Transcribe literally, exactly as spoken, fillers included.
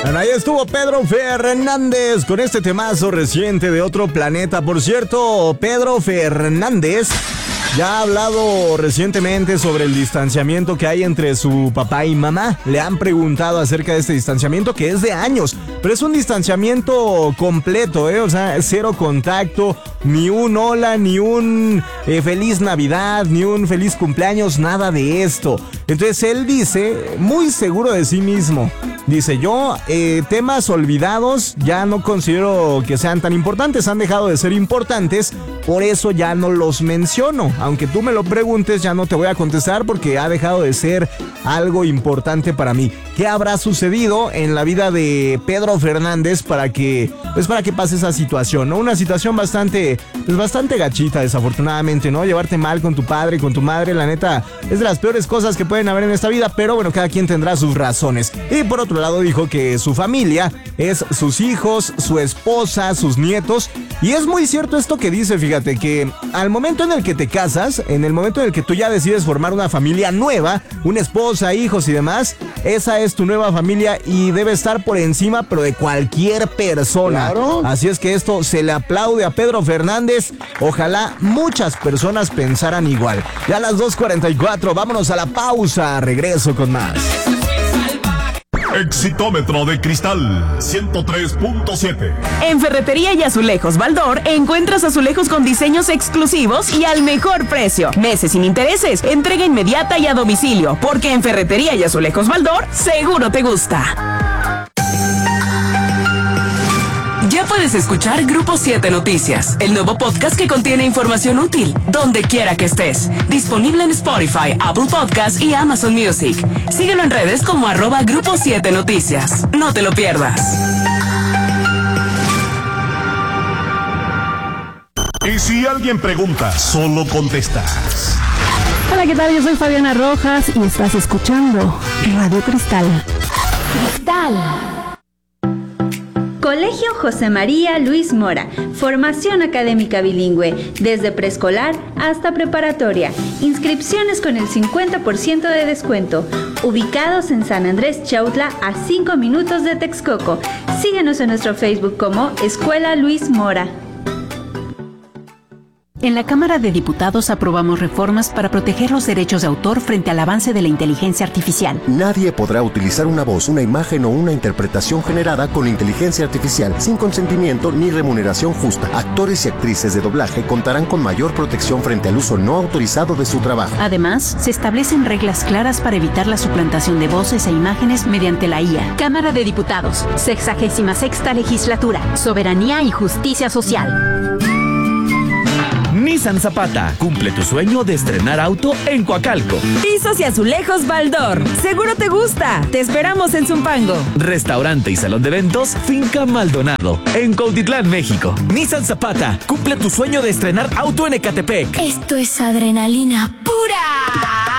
Bueno, ahí estuvo Pedro Fernández con este temazo reciente de Otro Planeta. Por cierto, Pedro Fernández ya ha hablado recientemente sobre el distanciamiento que hay entre su papá y mamá. Le han preguntado acerca de este distanciamiento que es de años, pero es un distanciamiento completo, ¿eh? O sea, cero contacto, ni un hola, ni un eh, feliz Navidad, ni un feliz cumpleaños, nada de esto. Entonces él dice, muy seguro de sí mismo, dice, yo eh, temas olvidados ya no considero que sean tan importantes, han dejado de ser importantes, por eso ya no los menciono. Aunque tú me lo preguntes, ya no te voy a contestar porque ha dejado de ser algo importante para mí. ¿Qué habrá sucedido en la vida de Pedro Fernández para que, pues para que pase esa situación, ¿no? Una situación bastante, pues bastante gachita, desafortunadamente, ¿no? Llevarte mal con tu padre, con tu madre, la neta, es de las peores cosas que pueden haber en esta vida, pero bueno, cada quien tendrá sus razones. Y por otro lado dijo que su familia es sus hijos, su esposa, sus nietos, y es muy cierto esto que dice, fíjate, que al momento en el que te casas, en el momento en el que tú ya decides formar una familia nueva, una esposa, hijos y demás, esa es tu nueva familia y debe estar por encima, pero de cualquier persona. Claro. Así es que esto se le aplaude a Pedro Fernández. Ojalá muchas personas pensaran igual. Ya a las dos cuarenta y cuatro, vámonos a la pausa. Regreso con más. Exitómetro de Cristal ciento tres punto siete. En Ferretería y Azulejos Baldor encuentras azulejos con diseños exclusivos y al mejor precio. Meses sin intereses, entrega inmediata y a domicilio, porque en Ferretería y Azulejos Baldor seguro te gusta. Ya puedes escuchar Grupo siete Noticias, el nuevo podcast que contiene información útil, donde quiera que estés. Disponible en Spotify, Apple Podcasts y Amazon Music. Síguelo en redes como arroba Grupo siete Noticias. No te lo pierdas. Y si alguien pregunta, solo contestas. Hola, ¿qué tal? Yo soy Fabiana Rojas y estás escuchando Radio Cristal. Cristal. Colegio José María Luis Mora, formación académica bilingüe, desde preescolar hasta preparatoria, inscripciones con el cincuenta por ciento de descuento, ubicados en San Andrés Chautla a cinco minutos de Texcoco. Síguenos en nuestro Facebook como Escuela Luis Mora. En la Cámara de Diputados aprobamos reformas para proteger los derechos de autor frente al avance de la inteligencia artificial. Nadie podrá utilizar una voz, una imagen o una interpretación generada con inteligencia artificial sin consentimiento ni remuneración justa. Actores y actrices de doblaje contarán con mayor protección frente al uso no autorizado de su trabajo. Además, se establecen reglas claras para evitar la suplantación de voces e imágenes mediante la I A. Cámara de Diputados, sexagésima sexta legislatura, soberanía y justicia social. Nissan Zapata, cumple tu sueño de estrenar auto en Coacalco. Pisos y Azulejos Baldor, seguro te gusta. Te esperamos en Zumpango. Restaurante y salón de eventos Finca Maldonado, en Cuautitlán, México. Nissan Zapata, cumple tu sueño de estrenar auto en Ecatepec. Esto es adrenalina pura.